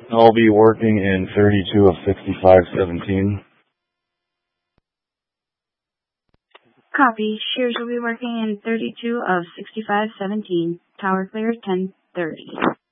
I'll be working in 32 of 6517. Copy. Shears will be working in 32 of 6517. Tower clear 1030.